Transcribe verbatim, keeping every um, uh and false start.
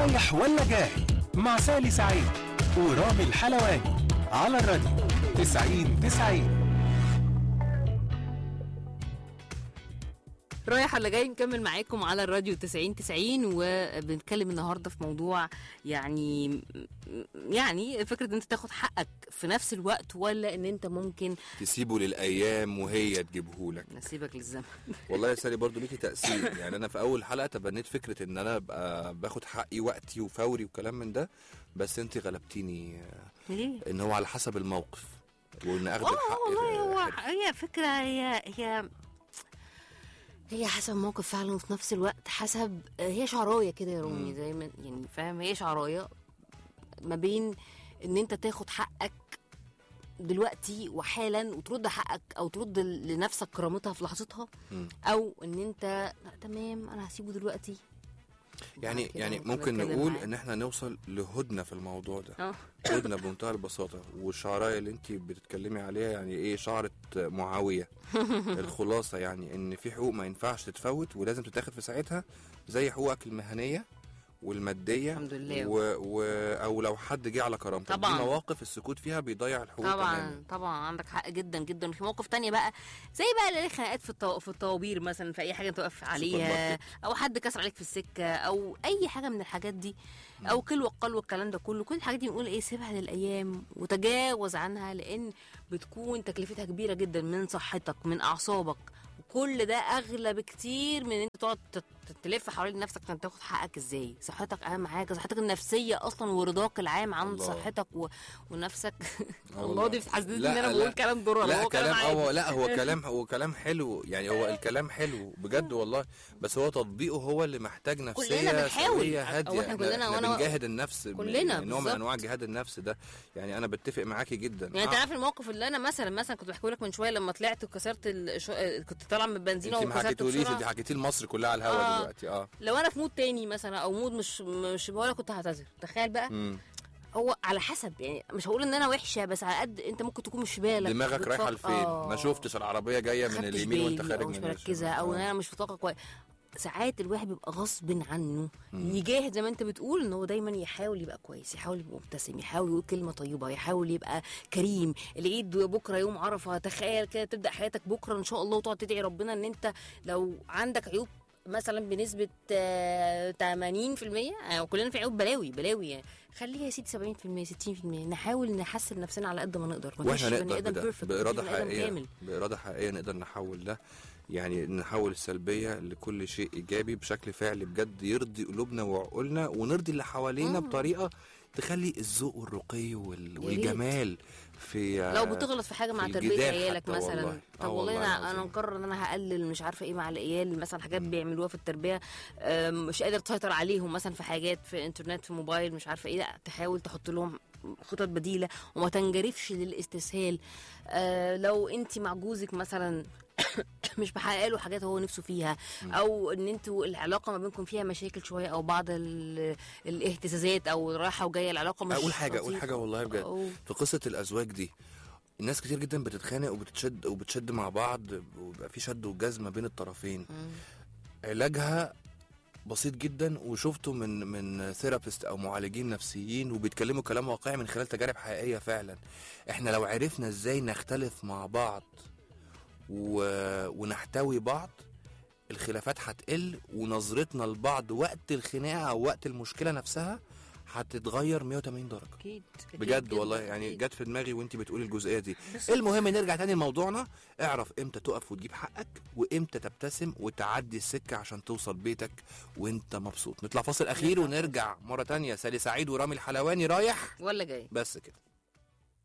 رايح ولا جاي مع سالي سعيد ورامي الحلواني على الراديو تسعين تسعين. رايح ولا جاي نكمل معاكم على الراديو تسعين تسعين، وبنتكلم النهارده في موضوع يعني يعني فكره ان انت تاخد حقك في نفس الوقت، ولا ان انت ممكن تسيبه للايام وهي تجيبهولك. نسيبك للزمن. والله يا سالي برضو ليكي تاثير. يعني انا في اول حلقه تبنيت فكره ان انا ابقى باخد حقي وقتي وفوري وكلام من ده، بس انت غلبتيني. ليه؟ ان هو على حسب الموقف وان اخد اه الحق. والله هو هي فكره هي هي هي حسب الموقف فعلا، وفي نفس الوقت حسب هي شعرايه كده يا رومي، زي ما يعني فاهم، هي شعرايه ما بين ان انت تاخد حقك دلوقتي وحالا وترد حقك او ترد لنفسك كرامتها في لحظتها، او ان انت لا تمام انا هسيبه دلوقتي. يعني يعني ممكن نقول معاك ان احنا نوصل لهدنه في الموضوع ده. اه هدنه بمنتهى البساطه. والشعرايه اللي انت بتتكلمي عليها يعني ايه؟ شعره معاويه. الخلاصه يعني ان في حقوق ما ينفعش تتفوت ولازم تتاخد في ساعتها، زي حقوقك المهنيه والماديه الحمد لله و... و... او لو حد جه على كرامتك. دي مواقف السكوت فيها بيضيع الحقوق طبعا تماما. طبعا عندك حق جدا جدا. في مواقف تانية بقى زي بقى اللي خناقات في الطو... في الطوابير مثلا، في اي حاجه توقف عليها، او حد كسر عليك في السكه، او اي حاجه من الحاجات دي، او كل وقال والكلام ده كله. كل الحاجات دي بنقول ايه؟ سيبها للايام وتجاوز عنها، لان بتكون تكلفتها كبيره جدا من صحتك من اعصابك، وكل ده اغلى بكتير من ان انت تقعد تلف حوالين نفسك عشان تاخد حقك. ازاي؟ صحتك اهم حاجه، صحتك النفسيه اصلا ورضاك العام عن الله. صحتك و... ونفسك. الله دي حاسس ان انا بقول كلام دور. لا هو كلام هو لا هو كلام هو كلام حلو. يعني هو الكلام حلو بجد والله، بس هو تطبيقه هو اللي محتاج نفسيه كلنا بنحاول هاديه. احنا كلنا وانا بنجاهد النفس كلنا نوع من انواع جهاد النفس ده. يعني انا بتفق معاكي جدا. يعني انت عارف الموقف اللي انا مثلا مثلا كنت بحكي لك من شويه لما طلعت وكسرت الش... كنت طالعه من البنزينه وكسرت السرعه. انت حكيتي لمصر كلها على الهوا آه. دلوقتي. اه لو انا في مود تاني مثلا او مود مش مش ولا كنت هعتذر. تخيل بقى. مم. هو على حسب، يعني مش هقول ان انا وحشه، بس على قد انت ممكن تكون مش في بالك دماغك رايحه لفين. آه. ما شفتش العربيه جايه من اليمين وانت خارج من مش مركزه، او ان انا مش في طاقه كويس. ساعات الواحد بيبقى غصب عنه مم. يجاهد زي ما انت بتقول، ان هو دايما يحاول يبقى كويس، يحاول يبقى مبتسم، يحاول يقول كلمه طيبه، يحاول يبقى كريم. العيد بكره يوم عرفه، تخيل كده تبدا حياتك بكره ان شاء الله وتقعد تدعي ربنا ان انت لو عندك عيوب مثلا بنسبه ثمانين في المية، يعني كلنا في عيوب بلاوي بلاوي، يعني خليها يا سيدي سبعين في المية ستين في المية. نحاول نحسن نفسنا على قد ما نقدر. واحنا نقدر باراده حقيقيه باراده حقيقيه نقدر نحول ده. يعني نحول السلبيه لكل شيء ايجابي بشكل فعلي بجد يرضي قلوبنا وعقولنا، ونرضي اللي حوالينا بطريقه تخلي الذوق والرقي والجمال في. لو بتغلط في حاجه مع تربيه عيالك مثلا، طب والله انا انا مقرر ان انا هقلل مش عارفه ايه مع العيال مثلا، حاجات بيعملوها في التربيه مش قادر تسيطر عليهم مثلا في حاجات في انترنت في موبايل مش عارفه ايه، لا تحاول تحط لهم خطط بديله وما تنجرفش للاستسهال. آه لو انت مع جوزك مثلا مش محقق له حاجات هو نفسه فيها، او ان انتوا العلاقه ما بينكم فيها مشاكل شويه او بعض الاهتزازات او رايحه وجايه العلاقه مش اقول حاجه اقول حاجه والله بجد أو... في قصه الازواج دي الناس كتير جدا بتتخانق وبتشد وبتشد مع بعض ويبقى في شد وجذب ما بين الطرفين. م. علاجها بسيط جدا، وشفته من من ثيرابيست او معالجين نفسيين وبيتكلموا كلام واقعي من خلال تجارب حقيقيه فعلا. احنا لو عرفنا ازاي نختلف مع بعض و... ونحتوي بعض، الخلافات هتقل، ونظرتنا لبعض وقت الخناقه او وقت المشكله نفسها هتتغير مية وتمانين درجه. اكيد بجد والله. يعني جت في دماغي وانت بتقولي الجزئيه دي. المهم نرجع تاني لموضوعنا. اعرف امتى تقف وتجيب حقك، وامتى تبتسم وتعدي السكه عشان توصل بيتك وانت مبسوط. نطلع فاصل اخير ونرجع مره تانية. سالي سعيد ورامي الحلواني رايح ولا جاي، بس كده.